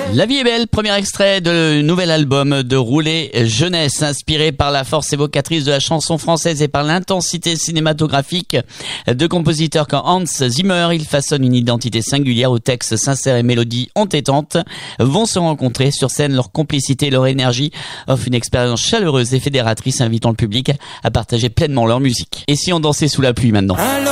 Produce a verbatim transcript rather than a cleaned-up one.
La vie est belle, premier extrait de nouvel album de Roulet Jeunesse, inspiré par la force évocatrice de la chanson française et par l'intensité cinématographique de compositeurs comme Hans Zimmer. Il façonne une identité singulière où textes sincères et mélodies entêtantes vont se rencontrer sur scène. Leur complicité et leur énergie offrent une expérience chaleureuse et fédératrice, invitant le public à partager pleinement leur musique. Et si on dansait sous la pluie maintenant ?